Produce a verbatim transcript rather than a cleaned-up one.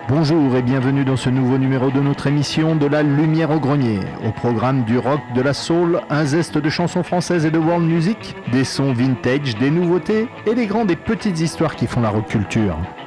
Bonjour et bienvenue dans ce nouveau numéro de notre émission de la Lumière au Grenier. Au programme du rock, de la soul, un zeste de chansons françaises et de world music, des sons vintage, des nouveautés et les grandes et petites histoires qui font la rock culture.